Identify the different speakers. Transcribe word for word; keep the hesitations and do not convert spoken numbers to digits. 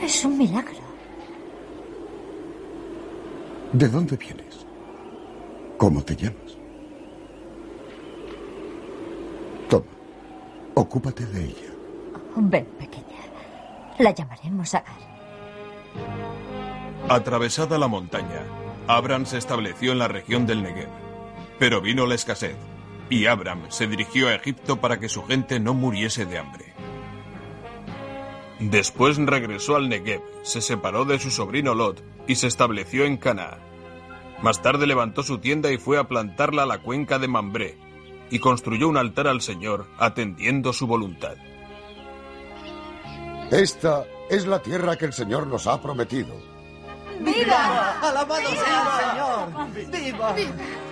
Speaker 1: Es un milagro.
Speaker 2: ¿De dónde vienes? ¿Cómo te llamas? Toma, ocúpate de ella.
Speaker 1: Ven, pequeña. La llamaremos Agar.
Speaker 3: Atravesada la montaña, Abram se estableció en la región del Negev. Pero vino la escasez, y Abram se dirigió a Egipto para que su gente no muriese de hambre. Después regresó al Negev, se separó de su sobrino Lot y se estableció en Canaán. Más tarde levantó su tienda y fue a plantarla a la cuenca de Mambré, y construyó un altar al Señor, atendiendo su voluntad.
Speaker 4: Esta es la tierra que el Señor nos ha prometido.
Speaker 5: ¡Viva! ¡Alabado sea el Señor! ¡Viva! ¡Viva!